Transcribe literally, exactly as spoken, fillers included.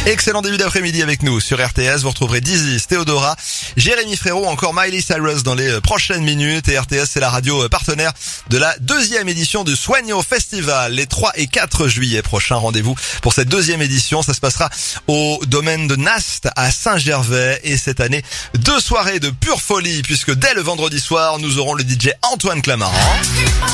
Excellent début d'après-midi avec nous sur R T S. Vous retrouverez Dizzy, Théodora, Jérémy Frérot, encore Miley Cyrus dans les prochaines minutes. Et R T S, c'est la radio partenaire de la deuxième édition du Soigno Festival. Les trois et quatre juillet prochains, rendez-vous pour cette deuxième édition. Ça se passera au domaine de Nast à Saint-Gervais. Et cette année, deux soirées de pure folie, puisque dès le vendredi soir, nous aurons le D J Antoine Clamaran.